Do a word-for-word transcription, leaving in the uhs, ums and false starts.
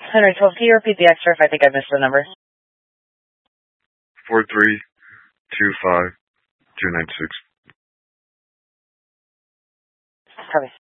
one twelve, can you repeat the extra if I think I missed the number? Four three two five two nine six. Copy.